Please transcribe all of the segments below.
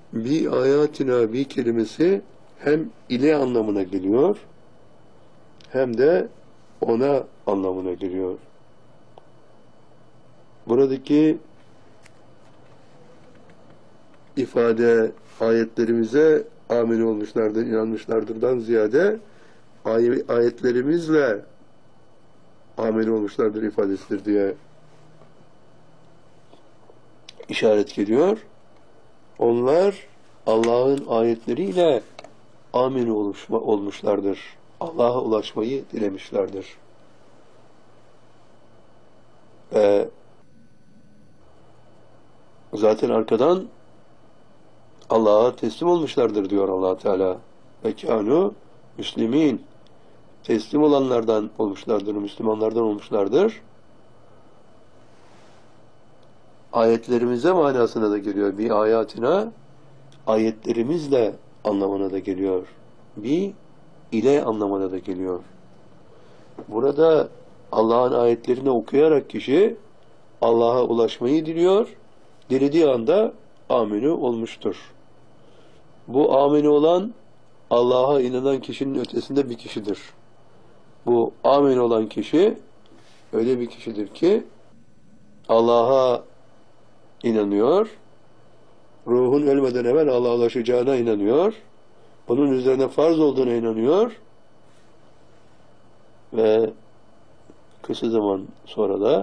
Bi ayatina bi kelimesi hem ile anlamına geliyor hem de ona anlamına geliyor. Buradaki ifade ayetlerimize amin olmuşlardır, inanmışlardırdan ziyade ayetlerimizle amin olmuşlardır ifadesidir diye işaret geliyor. Onlar Allah'ın ayetleriyle amin olmuşlardır. Allah'a ulaşmayı dilemişlerdir. Zaten arkadan Allah'a teslim olmuşlardır diyor Allah Teala. Ve kânû müslimîn. Teslim olanlardan olmuşlardır, Müslümanlardan olmuşlardır. Ayetlerimize manasına da geliyor. Bir ayatina, ayetlerimizle anlamına da geliyor. Bir ile anlamına da geliyor. Burada Allah'ın ayetlerini okuyarak kişi Allah'a ulaşmayı diliyor. Dilediği anda amini olmuştur. Bu amini olan Allah'a inanan kişinin ötesinde bir kişidir. Bu amin olan kişi öyle bir kişidir ki Allah'a inanıyor. Ruhun ölmeden evvel Allah'a ulaşacağına inanıyor. Bunun üzerine farz olduğuna inanıyor. Ve kısa zaman sonra da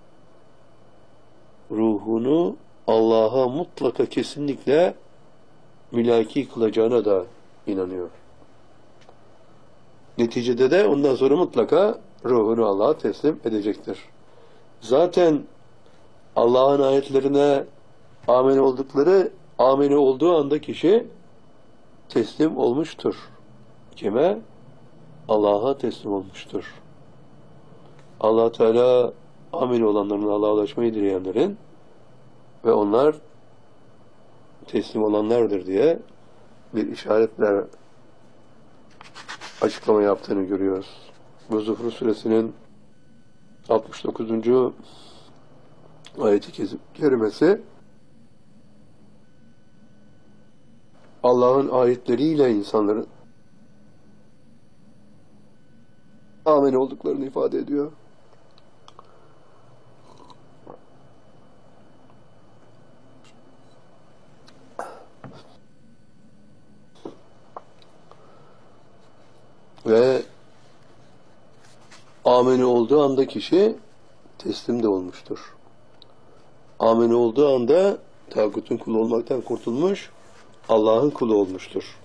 ruhunu Allah'a mutlaka kesinlikle mülaki kılacağına da inanıyor. Neticede de ondan sonra mutlaka ruhunu Allah'a teslim edecektir. Zaten Allah'ın ayetlerine amene olduğu anda kişi teslim olmuştur. Kime? Allah'a teslim olmuştur. Allah Teala amene olanların, Allah'a ulaşmayı dileyenlerin ve onlar teslim olanlardır diye bir işaretle açıklama yaptığını görüyoruz. Bu Zuhruf suresinin 69. ayeti kerimesi Allah'ın ayetleriyle insanların amin olduklarını ifade ediyor. Ve ameni olduğu anda kişi teslim de olmuştur. Ameni olduğu anda tağutun kulu olmaktan kurtulmuş, Allah'ın kulu olmuştur.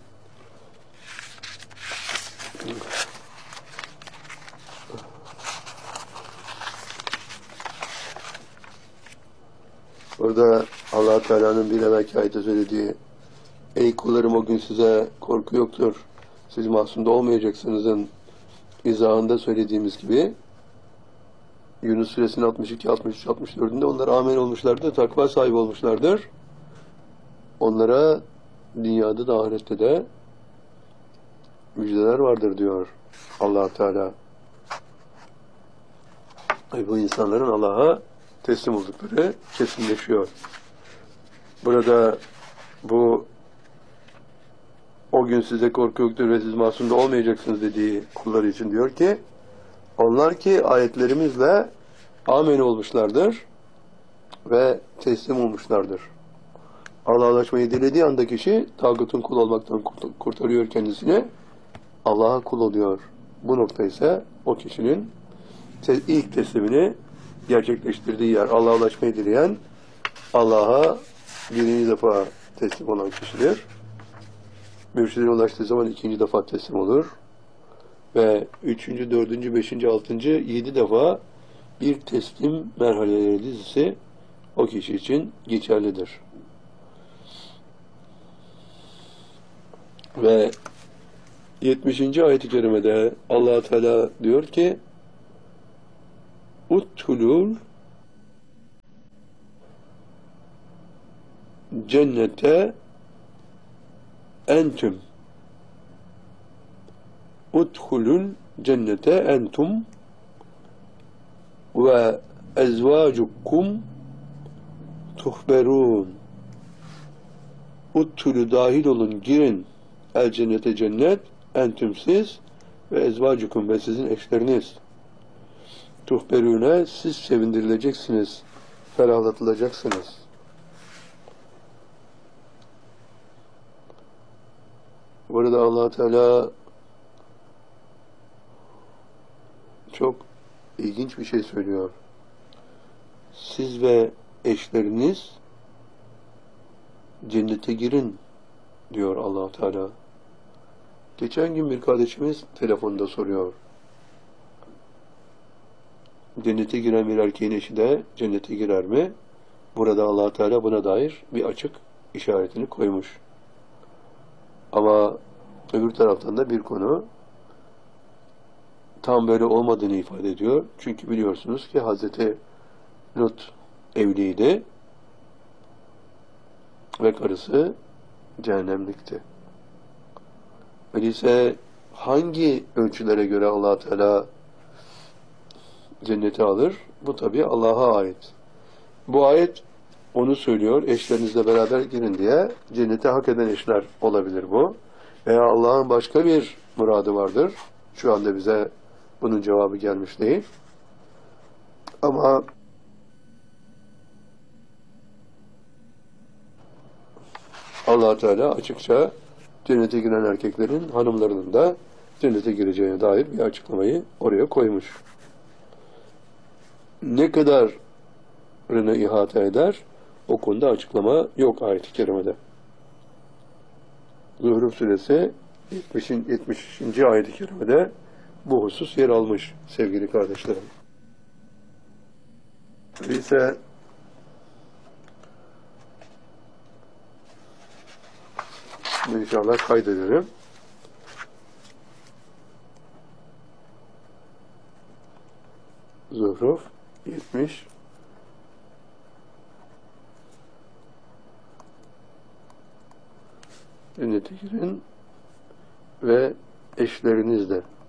Orada Allah Teala'nın bir evvelki ayette söylediği ey kullarım o gün size korku yoktur. Siz mahzunda olmayacaksınızın izahında söylediğimiz gibi Yunus suresinin 62, 63, 64'ünde onlar amin olmuşlardır, takva sahibi olmuşlardır. Onlara dünyada da ahirette de müjdeler vardır diyor Allah Teala. Bu insanların Allah'a teslim oldukları kesinleşiyor. Burada bu o gün size korku yoktur ve siz masumda olmayacaksınız dediği kulları için diyor ki onlar ki ayetlerimizle amin olmuşlardır ve teslim olmuşlardır. Allah'a ulaşmayı dilediği anda kişi tağutun kul olmaktan kurtarıyor kendisini. Allah'a kul oluyor. Bu nokta ise o kişinin ilk teslimini gerçekleştirdiği yer. Allah'a ulaşmayı dileyen Allah'a birinci defa teslim olan kişidir. Mürşidine ulaştığı zaman ikinci defa teslim olur. Ve üçüncü, dördüncü, beşinci, altıncı, 7 defa bir teslim merhaleleri dizisi o kişi için geçerlidir. Ve 70. ayet-i kerimede Allah Teala diyor ki Uttulul cennete entüm Udhulul cennete entum ve ezvacukum tuhberun. uttülü dahil olun, girin el cennete cennet, entüm siz ve ezvacukum ve sizin eşleriniz. Tuhberune siz sevindirileceksiniz, ferahlatılacaksınız. Burada Allah Teala çok ilginç bir şey söylüyor. Siz ve eşleriniz cennete girin diyor Allah Teala. Geçen gün bir kardeşimiz telefonda soruyor. Cennete giren bir erkeğin eşi de cennete girer mi? Burada Allah Teala buna dair bir açık işaretini koymuş. Ama öbür taraftan da bir konu tam böyle olmadığını ifade ediyor. Çünkü biliyorsunuz ki Hazreti Lut evliydi ve karısı cehennemlikti. Öyleyse hangi ölçülere göre Allah Teala cennete alır? Bu tabi Allah'a ait. Bu ayet onu söylüyor, eşlerinizle beraber girin diye. Cennete hak eden eşler olabilir bu. Veya Allah'ın başka bir muradı vardır. Şu anda bize bunun cevabı gelmiş değil. Ama Allah Teala açıkça cennete giren erkeklerin hanımlarının da cennete gireceğine dair bir açıklamayı oraya koymuş. Ne kadarını ihate eder? O konuda açıklama yok ayet-i kerimede. Zuhruf suresi 70. ayet-i kerimede bu husus yer almış sevgili kardeşlerim. Öyleyse inşallah kaydedelim. Zuhruf 70 cennete girin ve eşlerinizle